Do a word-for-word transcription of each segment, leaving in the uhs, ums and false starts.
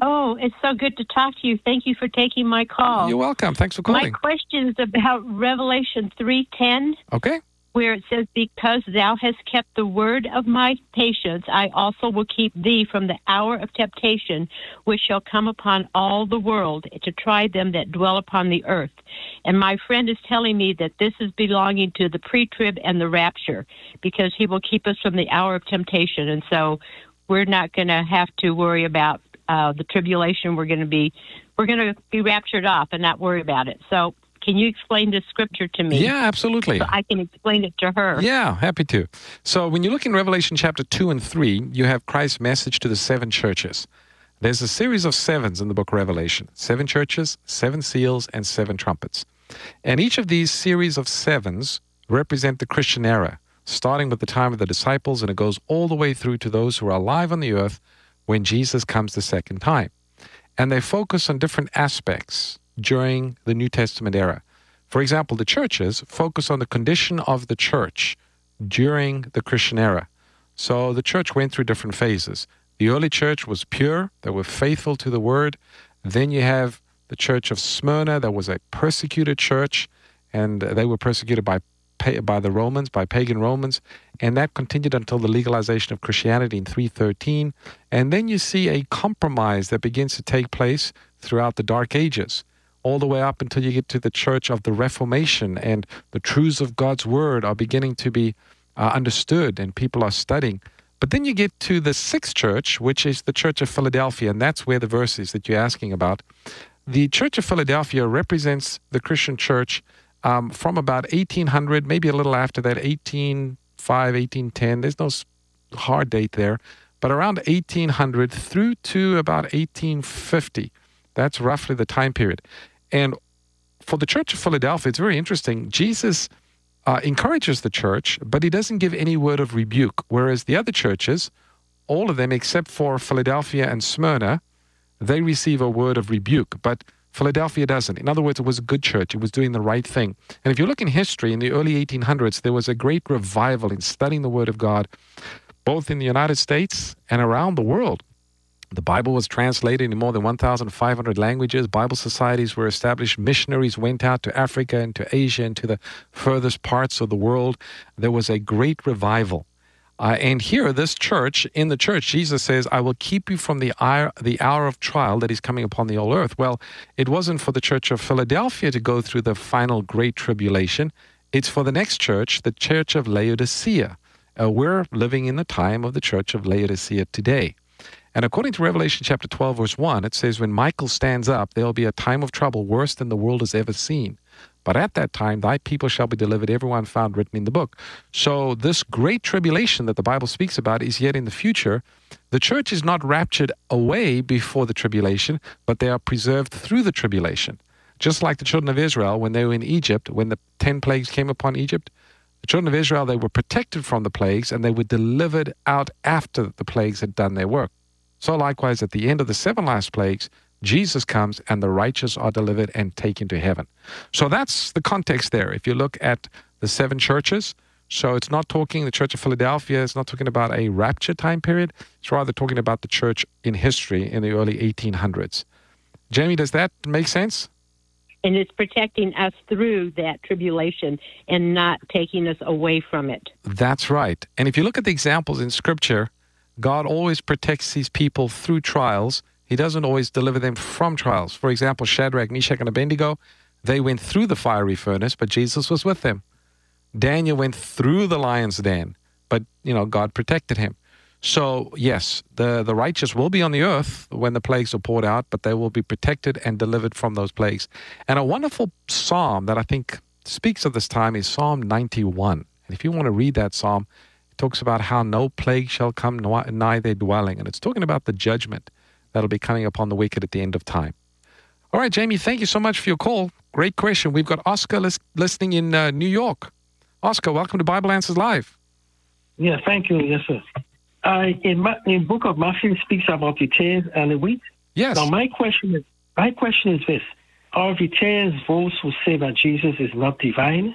Oh, it's so good to talk to you. Thank you for taking my call. You're welcome. Thanks for calling. My question is about Revelation three ten. Okay. Where it says, because thou hast kept the word of my patience, I also will keep thee from the hour of temptation, which shall come upon all the world, to try them that dwell upon the earth. And my friend is telling me that this is belonging to the pre-trib and the rapture, because he will keep us from the hour of temptation. And so we're not going to have to worry about uh, the tribulation. We're going to be, we're going to be raptured off and not worry about it. So can you explain this scripture to me? Yeah, absolutely. So I can explain it to her. Yeah, happy to. So when you look in Revelation chapter two and three, you have Christ's message to the seven churches. There's a series of sevens in the book of Revelation. Seven churches, seven seals, and seven trumpets. And each of these series of sevens represent the Christian era, starting with the time of the disciples, and it goes all the way through to those who are alive on the earth when Jesus comes the second time. And they focus on different aspects during the New Testament era. For example, the churches focus on the condition of the church during the Christian era. So the church went through different phases. The early church was pure, they were faithful to the word. Then you have the church of Smyrna, that was a persecuted church, and they were persecuted by by the Romans, by pagan Romans, and that continued until the legalization of Christianity in three thirteen. And then you see a compromise that begins to take place throughout the Dark Ages, all the way up until you get to the church of the Reformation, and the truths of God's word are beginning to be uh, understood and people are studying. But then you get to the sixth church, which is the Church of Philadelphia, and that's where the verse is that you're asking about. The Church of Philadelphia represents the Christian church um, from about eighteen hundred, maybe a little after that, eighteen oh five, eighteen ten. There's no hard date there, but around eighteen hundred through to about eighteen fifty. That's roughly the time period. And for the Church of Philadelphia, it's very interesting. Jesus uh, encourages the church, but he doesn't give any word of rebuke, whereas the other churches, all of them except for Philadelphia and Smyrna, they receive a word of rebuke, but Philadelphia doesn't. In other words, it was a good church. It was doing the right thing. And if you look in history, in the early eighteen hundreds, there was a great revival in studying the Word of God, both in the United States and around the world. The Bible was translated in more than one thousand five hundred languages. Bible societies were established. Missionaries went out to Africa and to Asia and to the furthest parts of the world. There was a great revival. Uh, and here, this church, in the church, Jesus says, I will keep you from the hour, the hour of trial that is coming upon the whole earth. Well, it wasn't for the church of Philadelphia to go through the final great tribulation. It's for the next church, the church of Laodicea. Uh, we're living in the time of the church of Laodicea today. And according to Revelation chapter twelve, verse one, it says, when Michael stands up, there will be a time of trouble worse than the world has ever seen. But at that time, thy people shall be delivered, everyone found written in the book. So this great tribulation that the Bible speaks about is yet in the future. The church is not raptured away before the tribulation, but they are preserved through the tribulation. Just like the children of Israel, when they were in Egypt, when the ten plagues came upon Egypt, the children of Israel, they were protected from the plagues, and they were delivered out after the plagues had done their work. So likewise, at the end of the seven last plagues, Jesus comes and the righteous are delivered and taken to heaven. So that's the context there. If you look at the seven churches, so it's not talking, the Church of Philadelphia, it's not talking about a rapture time period. It's rather talking about the church in history in the early eighteen hundreds. Jamie, does that make sense? And it's protecting us through that tribulation and not taking us away from it. That's right. And if you look at the examples in Scripture, God always protects these people through trials. He doesn't always deliver them from trials. For example, Shadrach, Meshach, and Abednego, they went through the fiery furnace, but Jesus was with them. Daniel went through the lion's den, but, you know, God protected him. So, yes, the, the righteous will be on the earth when the plagues are poured out, but they will be protected and delivered from those plagues. And a wonderful psalm that I think speaks of this time is Psalm ninety-one. And if you want to read that psalm, it talks about how no plague shall come nigh their dwelling. And it's talking about the judgment that'll be coming upon the wicked at the end of time. All right, Jamie, thank you so much for your call. Great question. We've got Oscar lis- listening in uh, New York. Oscar, welcome to Bible Answers Live. Yeah, thank you. Yes, sir. Uh, in Ma- in book of Matthew speaks about the tares and the wheat. Yes. Now, my question is, my question is this. Are the tares those who say that Jesus is not divine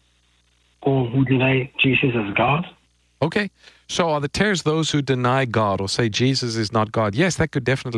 or who deny Jesus as God? Okay. So are the tares those who deny God or say Jesus is not God? Yes, that could definitely